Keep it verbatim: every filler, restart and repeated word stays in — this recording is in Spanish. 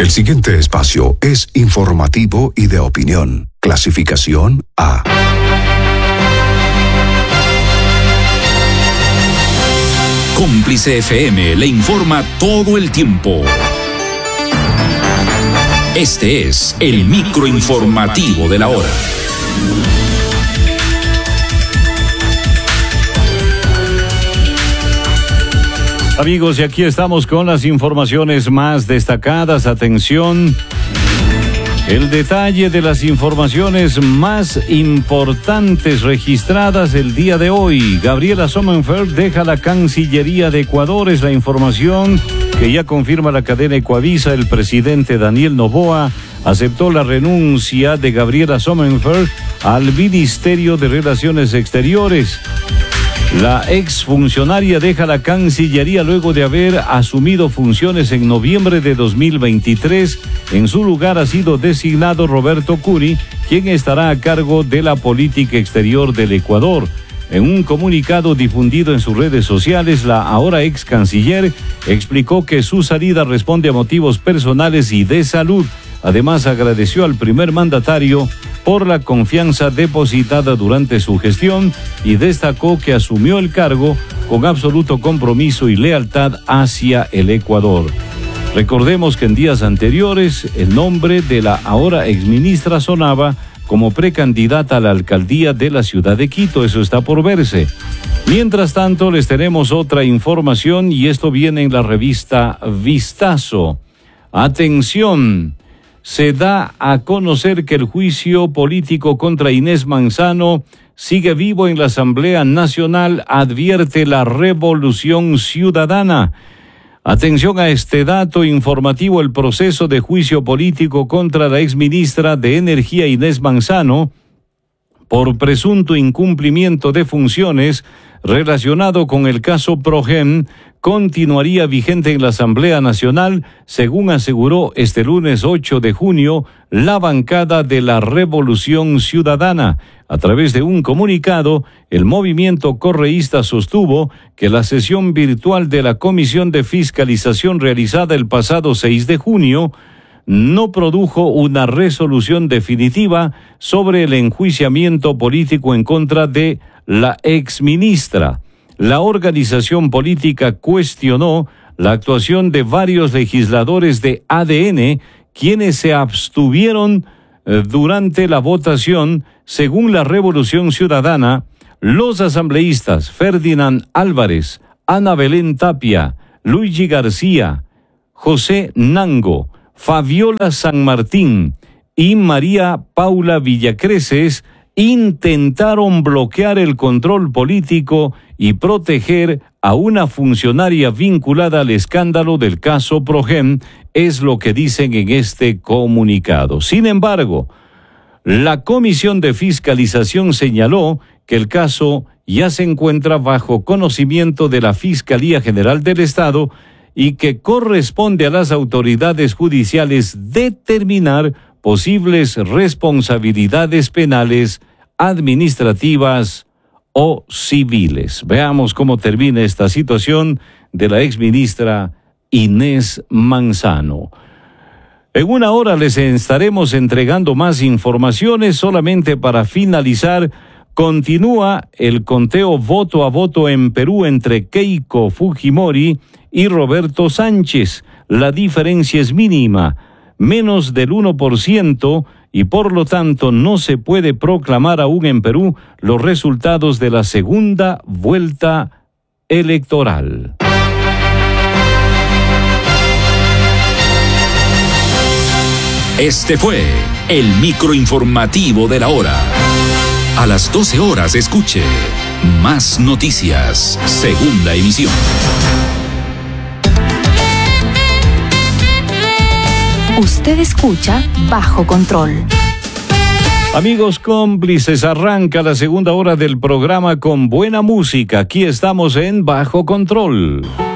El siguiente espacio es informativo y de opinión. Clasificación A. Cómplice F M le informa todo el tiempo. Este es el microinformativo de la hora. Amigos, y aquí estamos con las informaciones más destacadas. Atención, el detalle de las informaciones más importantes registradas el día de hoy. Gabriela Sommerfeld deja la Cancillería de Ecuador, es la información que ya confirma la cadena Ecuavisa. El presidente Daniel Noboa aceptó la renuncia de Gabriela Sommerfeld al Ministerio de Relaciones Exteriores. La exfuncionaria deja la Cancillería luego de haber asumido funciones en noviembre de dos mil veintitrés. En su lugar ha sido designado Roberto Curi, quien estará a cargo de la política exterior del Ecuador. En un comunicado difundido en sus redes sociales, la ahora ex canciller explicó que su salida responde a motivos personales y de salud. Además, agradeció al primer mandatario por la confianza depositada durante su gestión y destacó que asumió el cargo con absoluto compromiso y lealtad hacia el Ecuador. Recordemos que en días anteriores el nombre de la ahora exministra sonaba como precandidata a la alcaldía de la ciudad de Quito. Eso está por verse. Mientras tanto, les tenemos otra información y esto viene en la revista Vistazo. Atención. Se da a conocer que el juicio político contra Inés Manzano sigue vivo en la Asamblea Nacional, advierte la Revolución Ciudadana. Atención a este dato informativo: el proceso de juicio político contra la exministra de Energía Inés Manzano por presunto incumplimiento de funciones relacionado con el caso Progen continuaría vigente en la Asamblea Nacional, según aseguró este lunes ocho de junio la bancada de la Revolución Ciudadana. A través de un comunicado, el movimiento correísta sostuvo que la sesión virtual de la Comisión de Fiscalización realizada el pasado seis de junio no produjo una resolución definitiva sobre el enjuiciamiento político en contra de la exministra. La organización política cuestionó la actuación de varios legisladores de A D N, quienes se abstuvieron eh, durante la votación. Según la Revolución Ciudadana, los asambleístas Ferdinand Álvarez, Ana Belén Tapia, Luigi García, José Nango, Fabiola San Martín y María Paula Villacreces intentaron bloquear el control político y proteger a una funcionaria vinculada al escándalo del caso Progen, es lo que dicen en este comunicado. Sin embargo, la Comisión de Fiscalización señaló que el caso ya se encuentra bajo conocimiento de la Fiscalía General del Estado y que corresponde a las autoridades judiciales determinar posibles responsabilidades penales, administrativas o civiles. Veamos cómo termina esta situación de la exministra Inés Manzano. En una hora les estaremos entregando más informaciones. Solamente para finalizar, continúa el conteo voto a voto en Perú entre Keiko Fujimori y Roberto Sánchez. La diferencia es mínima, menos del uno por ciento, y por lo tanto no se puede proclamar aún en Perú los resultados de la segunda vuelta electoral. Este fue el microinformativo de la hora. A las doce horas escuche Más Noticias, segunda emisión. Usted escucha Bajo Control. Amigos cómplices, arranca la segunda hora del programa con buena música. Aquí estamos en Bajo Control.